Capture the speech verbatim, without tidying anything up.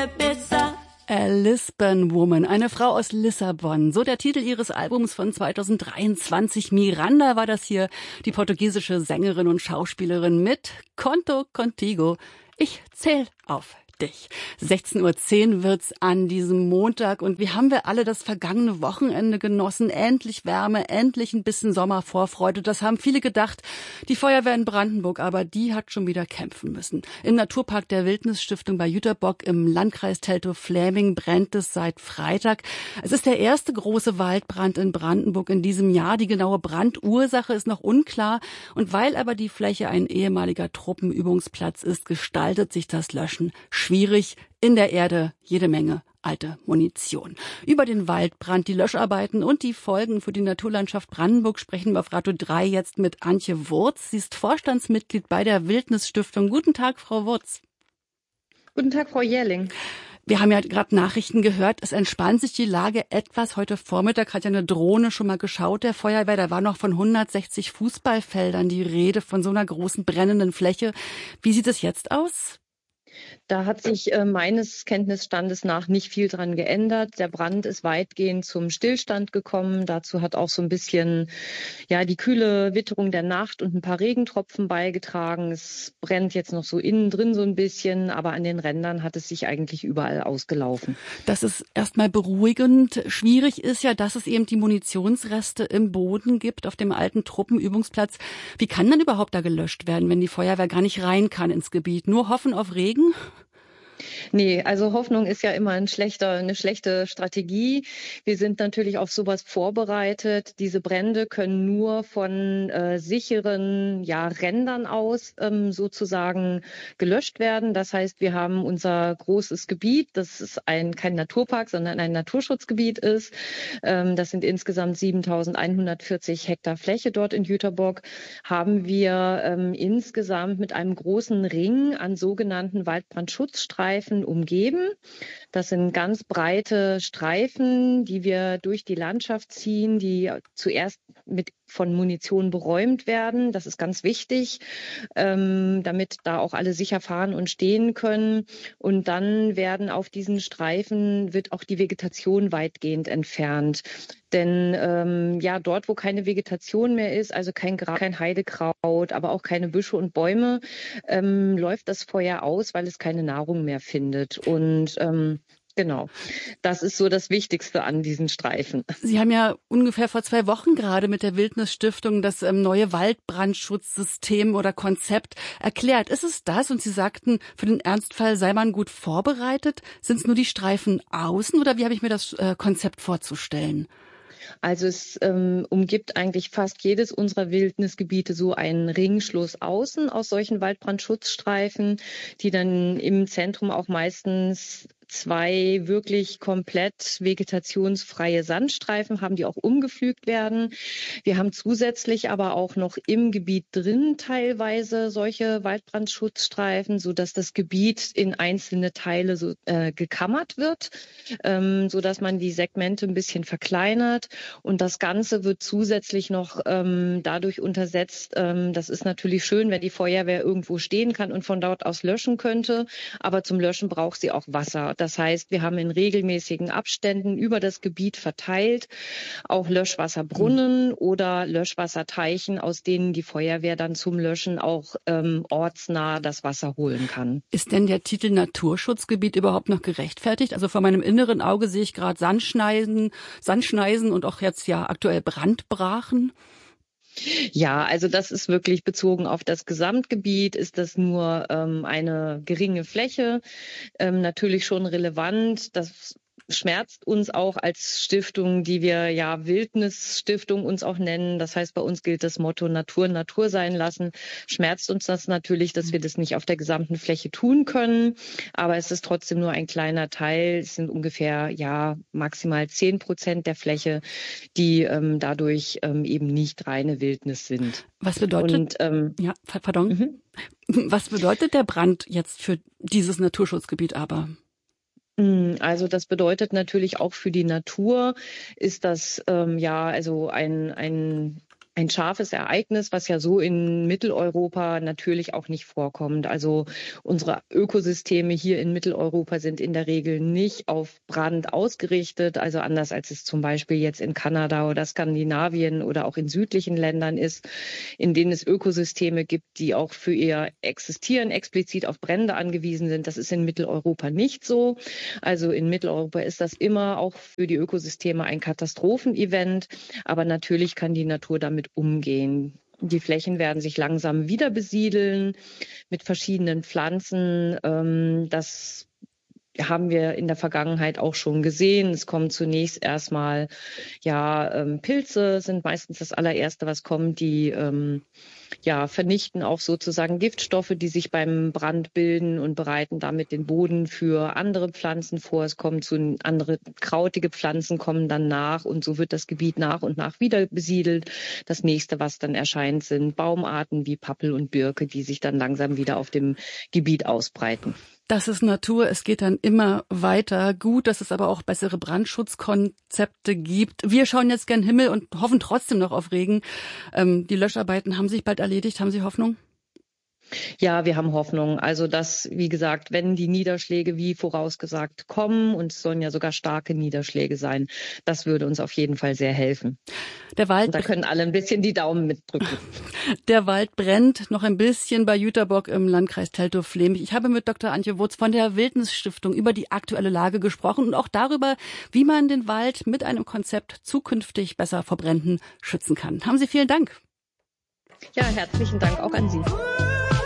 cabeça. A Lisbon Woman, eine Frau aus Lissabon. So der Titel ihres Albums von zweitausenddreiundzwanzig. Miranda war das hier, die portugiesische Sängerin und Schauspielerin mit Conto Contigo. Ich zähl auf dich. sechzehn Uhr zehn wird's an diesem Montag und wie haben wir alle das vergangene Wochenende genossen? Endlich Wärme, endlich ein bisschen Sommervorfreude. Das haben viele gedacht. Die Feuerwehr in Brandenburg, aber die hat schon wieder kämpfen müssen. Im Naturpark der Wildnisstiftung bei Jüterbock im Landkreis Teltow-Fläming brennt es seit Freitag. Es ist der erste große Waldbrand in Brandenburg in diesem Jahr. Die genaue Brandursache ist noch unklar. Und weil aber die Fläche ein ehemaliger Truppenübungsplatz ist, gestaltet sich das Löschen schwierig. In der Erde jede Menge alte Munition. Über den Waldbrand, die Löscharbeiten und die Folgen für die Naturlandschaft Brandenburg sprechen wir auf Radio drei jetzt mit Antje Wurz. Sie ist Vorstandsmitglied bei der Wildnisstiftung. Guten Tag, Frau Wurz. Guten Tag, Frau Jährling. Wir haben ja gerade Nachrichten gehört. Es entspannt sich die Lage etwas. Heute Vormittag hat ja eine Drohne schon mal geschaut, der Feuerwehr. Da war noch von hundertsechzig Fußballfeldern die Rede, von so einer großen brennenden Fläche. Wie sieht es jetzt aus? Da hat sich äh, meines Kenntnisstandes nach nicht viel dran geändert. Der Brand ist weitgehend zum Stillstand gekommen. Dazu hat auch so ein bisschen ja die kühle Witterung der Nacht und ein paar Regentropfen beigetragen. Es brennt jetzt noch so innen drin so ein bisschen, aber an den Rändern hat es sich eigentlich überall ausgelaufen. Das ist erstmal beruhigend. Schwierig ist ja, dass es eben die Munitionsreste im Boden gibt auf dem alten Truppenübungsplatz. Wie kann denn überhaupt da gelöscht werden, wenn die Feuerwehr gar nicht rein kann ins Gebiet? Nur hoffen auf Regen? Nee, also Hoffnung ist ja immer ein schlechter, eine schlechte Strategie. Wir sind natürlich auf sowas vorbereitet. Diese Brände können nur von äh, sicheren ja, Rändern aus ähm, sozusagen gelöscht werden. Das heißt, wir haben unser großes Gebiet, das ist ein, kein Naturpark, sondern ein Naturschutzgebiet ist. Ähm, das sind insgesamt siebentausendeinhundertvierzig Hektar Fläche dort in Jüterbock. Haben wir ähm, insgesamt mit einem großen Ring an sogenannten Waldbrandschutzstreifen umgeben. Das sind ganz breite Streifen, die wir durch die Landschaft ziehen, die zuerst mit von Munition beräumt werden. Das ist ganz wichtig, ähm, damit da auch alle sicher fahren und stehen können. Und dann werden auf diesen Streifen wird auch die Vegetation weitgehend entfernt. Denn ähm, ja, dort, wo keine Vegetation mehr ist, also kein, Gra- kein Heidekraut, aber auch keine Büsche und Bäume, ähm, läuft das Feuer aus, weil es keine Nahrung mehr findet. Und ähm, genau, das ist so das Wichtigste an diesen Streifen. Sie haben ja ungefähr vor zwei Wochen gerade mit der Wildnisstiftung das ähm, neue Waldbrandschutzsystem oder Konzept erklärt. Ist es das? Und Sie sagten, für den Ernstfall sei man gut vorbereitet. Sind es nur die Streifen außen oder wie habe ich mir das äh, Konzept vorzustellen? Also es ähm, umgibt eigentlich fast jedes unserer Wildnisgebiete so einen Ringschluss außen aus solchen Waldbrandschutzstreifen, die dann im Zentrum auch meistens zwei wirklich komplett vegetationsfreie Sandstreifen haben, die auch umgepflügt werden. Wir haben zusätzlich aber auch noch im Gebiet drin teilweise solche Waldbrandschutzstreifen, sodass das Gebiet in einzelne Teile so, äh, gekammert wird, ähm, sodass man die Segmente ein bisschen verkleinert. Und das Ganze wird zusätzlich noch ähm, dadurch untersetzt, ähm, das ist natürlich schön, wenn die Feuerwehr irgendwo stehen kann und von dort aus löschen könnte, aber zum Löschen braucht sie auch Wasser. Das heißt, wir haben in regelmäßigen Abständen über das Gebiet verteilt auch Löschwasserbrunnen oder Löschwasserteichen, aus denen die Feuerwehr dann zum Löschen auch ähm, ortsnah das Wasser holen kann. Ist denn der Titel Naturschutzgebiet überhaupt noch gerechtfertigt? Also vor meinem inneren Auge sehe ich gerade Sandschneisen, Sandschneisen und auch jetzt ja aktuell Brandbrachen. Ja, also das ist wirklich bezogen auf das Gesamtgebiet, ist das nur ähm, eine geringe Fläche, ähm, natürlich schon relevant. Das schmerzt uns auch als Stiftung, die wir ja Wildnisstiftung uns auch nennen. Das heißt, bei uns gilt das Motto Natur Natur sein lassen. Schmerzt uns das natürlich, dass wir das nicht auf der gesamten Fläche tun können. Aber es ist trotzdem nur ein kleiner Teil. Es sind ungefähr ja maximal zehn Prozent der Fläche, die ähm, dadurch ähm, eben nicht reine Wildnis sind. Was bedeutet? Und, ähm, ja, pardon. Mhm. Was bedeutet der Brand jetzt für dieses Naturschutzgebiet aber? Also das bedeutet natürlich auch für die Natur ist das ähm, ja also ein, ein ein scharfes Ereignis, was ja so in Mitteleuropa natürlich auch nicht vorkommt. Also unsere Ökosysteme hier in Mitteleuropa sind in der Regel nicht auf Brand ausgerichtet, also anders als es zum Beispiel jetzt in Kanada oder Skandinavien oder auch in südlichen Ländern ist, in denen es Ökosysteme gibt, die auch für ihr Existieren explizit auf Brände angewiesen sind. Das ist in Mitteleuropa nicht so. Also in Mitteleuropa ist das immer auch für die Ökosysteme ein Katastrophenevent, aber natürlich kann die Natur damit umgehen. Die Flächen werden sich langsam wieder besiedeln mit verschiedenen Pflanzen. Ähm, das haben wir in der Vergangenheit auch schon gesehen. Es kommen zunächst erstmal, ja, ähm, Pilze sind meistens das allererste, was kommt, die ähm, ja, vernichten auch sozusagen Giftstoffe, die sich beim Brand bilden und bereiten damit den Boden für andere Pflanzen vor. Es kommen zu andere krautige Pflanzen kommen dann nach und so wird das Gebiet nach und nach wieder besiedelt. Das nächste, was dann erscheint, sind Baumarten wie Pappel und Birke, die sich dann langsam wieder auf dem Gebiet ausbreiten. Das ist Natur, es geht dann immer weiter. Gut, dass es aber auch bessere Brandschutzkonzepte gibt. Wir schauen jetzt gern Himmel und hoffen trotzdem noch auf Regen. Ähm, die Löscharbeiten haben sich bald erledigt. Haben Sie Hoffnung? Ja, wir haben Hoffnung. Also dass, wie gesagt, wenn die Niederschläge wie vorausgesagt kommen, und es sollen ja sogar starke Niederschläge sein, das würde uns auf jeden Fall sehr helfen. Der Wald, und da können alle ein bisschen die Daumen mitdrücken. Der Wald brennt noch ein bisschen bei Jüterbock im Landkreis Teltow-Fläming. Ich habe mit Doktor Antje Wurz von der Wildnis-Stiftung über die aktuelle Lage gesprochen und auch darüber, wie man den Wald mit einem Konzept zukünftig besser vor Bränden schützen kann. Haben Sie vielen Dank. Ja, herzlichen Dank auch an Sie.